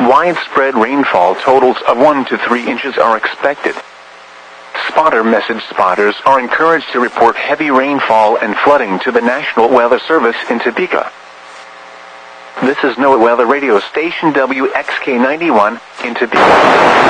widespread rainfall totals of 1 to 3 inches are expected. Spotter message spotters are encouraged to report heavy rainfall and flooding to the National Weather Service in Topeka. This is NOAA Weather Radio Station WXK91 in Topeka.